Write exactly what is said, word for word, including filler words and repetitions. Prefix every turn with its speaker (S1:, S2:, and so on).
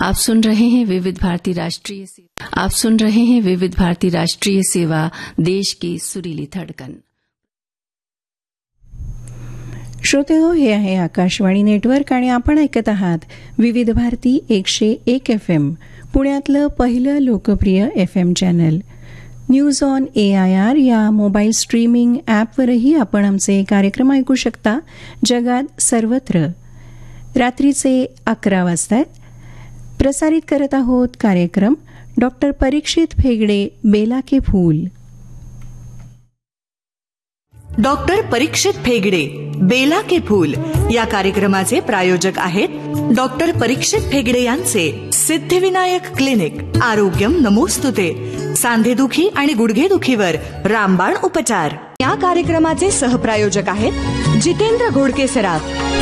S1: आप सुन रहे हैं विविध भारती राष्ट्रीय सेवा आप सुन रहे हैं विविध भारती राष्ट्रीय सेवा, देश की सुरीली धडकन.
S2: श्रोते हो, हे आहे आकाशवाणी नेटवर्क आणि आपण ऐकत आहात विविध भारती एकशे एक एफ एम, पुण्यातलं पहिलं लोकप्रिय F M channel. News on A I R या मोबाईल स्ट्रीमिंग ॲपवरही आपण आमचे कार्यक्रम ऐकू शकता. जगात सर्वत्र रात्रीचे अकरा वाजतात. प्रसारित करत आहोत कार्यक्रम डॉक्टर परीक्षित फेगडे बेला के फूल.
S3: डॉक्टर परीक्षित फेगडे बेला के फूल या कार्यक्रमाचे प्रायोजक आहेत डॉक्टर परीक्षित फेगडे यांचे सिद्धिविनायक क्लिनिक. आरोग्यम नमोस्तुते. सांधेदुखी आणि गुडघेदुखीवर रामबाण उपचार. या कार्यक्रमाचे सहप्रायोजक आहेत जितेंद्र घोडके सराफ.